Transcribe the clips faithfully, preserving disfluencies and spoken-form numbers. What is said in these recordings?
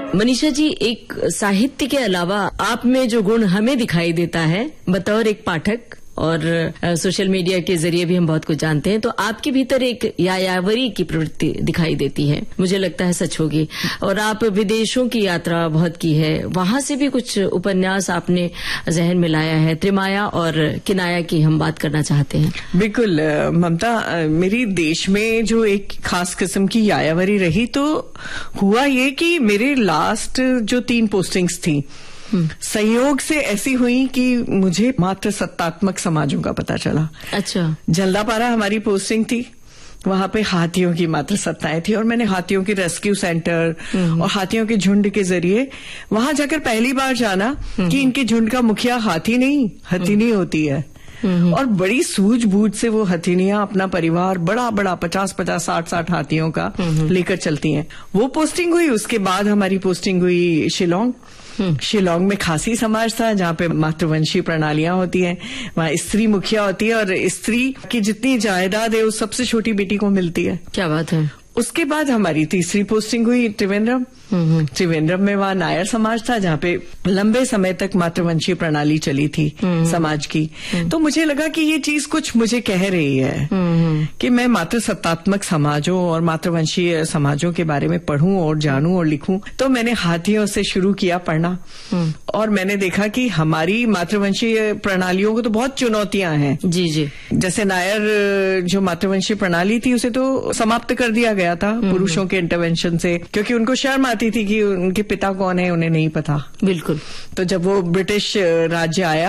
मनीषा जी, एक साहित्य के अलावा आप में जो गुण हमें दिखाई देता है बतौर एक पाठक और सोशल मीडिया के जरिए भी हम बहुत कुछ जानते हैं, तो आपके भीतर एक यायावरी की प्रवृत्ति दिखाई देती है। मुझे लगता है सच होगी। और आप विदेशों की यात्रा बहुत की है, वहां से भी कुछ उपन्यास आपने जहन में लाया है। त्रिमाया और किनाया की हम बात करना चाहते हैं। बिल्कुल ममता, मेरी देश में जो एक खास किस्म की यायावरी रही तो हुआ ये कि मेरे लास्ट जो तीन पोस्टिंग्स थी संयोग से ऐसी हुई कि मुझे मात्र सत्तात्मक समाजों का पता चला। अच्छा। जल्दापारा हमारी पोस्टिंग थी, वहां पे हाथियों की मात्र सत्ताएं थी और मैंने हाथियों के रेस्क्यू सेंटर और हाथियों के झुंड के जरिए वहां जाकर पहली बार जाना कि इनके झुंड का मुखिया हाथी नहीं हथिनी होती है। और बड़ी सूझबूझ से वो हथिनियां अपना परिवार बड़ा बड़ा पचास पचास साठ साठ हाथियों का लेकर चलती हैं। वो पोस्टिंग हुई। उसके बाद हमारी पोस्टिंग हुई शिलोंग। शिलोंग में खासी समाज था जहाँ पे मातृवंशी प्रणालियां होती हैं, वहाँ स्त्री मुखिया होती है और स्त्री की जितनी जायदाद है वो सबसे छोटी बेटी को मिलती है। क्या बात है। उसके बाद हमारी तीसरी पोस्टिंग हुई त्रिवेंद्रम। त्रिवेंद्रम में वहाँ नायर समाज था जहाँ पे लंबे समय तक मातृवंशीय प्रणाली चली थी समाज की। तो मुझे लगा कि ये चीज कुछ मुझे कह रही है कि मैं मातृ सत्तात्मक समाजों और मातृवंशीय समाजों के बारे में पढ़ूं और जानूं और लिखूं। तो मैंने हाथियों से शुरू किया पढ़ना और मैंने देखा कि हमारी मातृवंशीय प्रणालियों को तो बहुत चुनौतियां हैं। जी जी। जैसे नायर जो मातृवंशीय प्रणाली थी उसे तो समाप्त कर दिया गया था पुरुषों के इंटरवेंशन से, क्योंकि उनको शर्म आती थी कि उनके पिता कौन है उन्हें नहीं पता। बिल्कुल। तो जब वो ब्रिटिश राज्य आया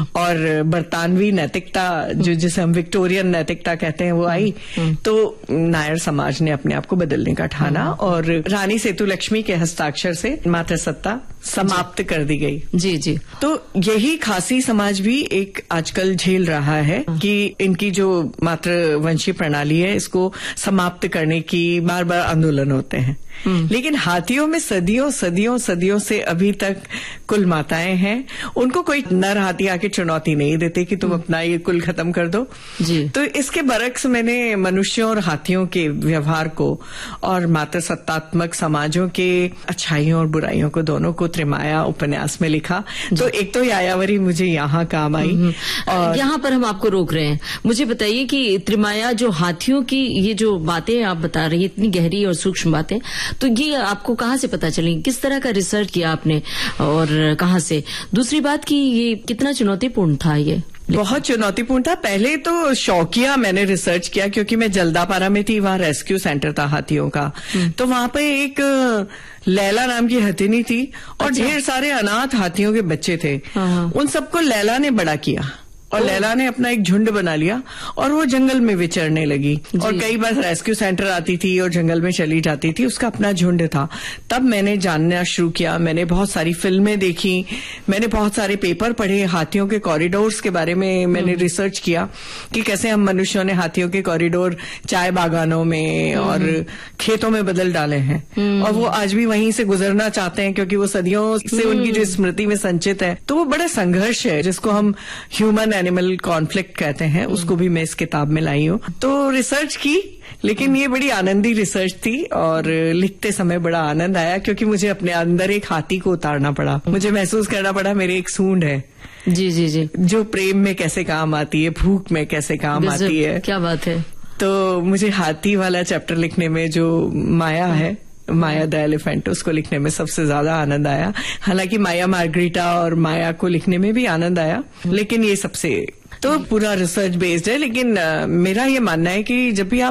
और बरतानवी नैतिकता जो जिसे हम विक्टोरियन नैतिकता कहते हैं वो आई, तो नायर समाज ने अपने आप को बदलने का ठाना और रानी सेतुलक्ष्मी के हस्ताक्षर से मातृसत्ता समाप्त कर दी गई। जी जी। तो यही खासी समाज भी एक आजकल झेल रहा है कि इनकी जो मातृवंशीय प्रणाली है इसको समाप्त करने की बार बार आंदोलन होते हैं। लेकिन हाथियों में सदियों सदियों सदियों से अभी तक कुल माताएं हैं, उनको कोई नर हाथी आके चुनौती नहीं देते कि तुम अपना ये कुल खत्म कर दो। जी। तो इसके बरक्स मैंने मनुष्यों और हाथियों के व्यवहार को और मात्र सत्तात्मक समाजों के अच्छाइयों और बुराइयों को दोनों को त्रिमाया उपन्यास में लिखा। तो एक तो यायावरी मुझे यहाँ काम आई। और यहाँ पर हम आपको रोक रहे हैं। मुझे बताइए कि त्रिमाया जो हाथियों की ये जो बातें आप बता रही है, इतनी गहरी और सूक्ष्म बातें, तो ये आपको कहाँ से पता चली? किस तरह का रिसर्च किया आपने और कहाँ से? दूसरी बात कि ये कितना चुनौतीपूर्ण था? ये बहुत चुनौतीपूर्ण था। पहले तो शौकिया मैंने रिसर्च किया क्योंकि मैं जल्दापारा में थी, वहाँ रेस्क्यू सेंटर था हाथियों का। तो वहाँ पे एक लैला नाम की हथिनी थी और अच्छा। ढेर सारे अनाथ हाथियों के बच्चे थे। उन सबको लैला ने बड़ा किया और लैला ने अपना एक झुंड बना लिया और वो जंगल में विचरने लगी और कई बार रेस्क्यू सेंटर आती थी और जंगल में चली जाती थी। उसका अपना झुंड था। तब मैंने जानना शुरू किया, मैंने बहुत सारी फिल्में देखी, मैंने बहुत सारे पेपर पढ़े, हाथियों के कॉरिडोर्स के बारे में मैंने रिसर्च किया कि कैसे हम मनुष्यों ने हाथियों के कॉरिडोर चाय बागानों में और खेतों में बदल डाले हैं और वो आज भी वहीं से गुजरना चाहते हैं क्योंकि वो सदियों से उनकी जो स्मृति में संचित है। तो वो बड़ा संघर्ष है जिसको हम ह्यूमन एनिमल कॉन्फ्लिक्ट कहते हैं, उसको भी मैं इस किताब में लाई हूँ। तो रिसर्च की, लेकिन ये बड़ी आनंदी रिसर्च थी और लिखते समय बड़ा आनंद आया क्योंकि मुझे अपने अंदर एक हाथी को उतारना पड़ा। मुझे महसूस करना पड़ा मेरी एक सूंड है। जी जी जी। जो प्रेम में कैसे काम आती है, भूख में कैसे काम आती है। क्या बात है। तो मुझे हाथी वाला चैप्टर लिखने में जो माया है, माया द एलिफेंट, उसको लिखने में सबसे ज्यादा आनंद आया। हालांकि माया मार्गरीटा और माया को लिखने में भी आनंद आया, लेकिन ये सबसे तो पूरा रिसर्च बेस्ड है। लेकिन uh, मेरा ये मानना है कि जब भी आप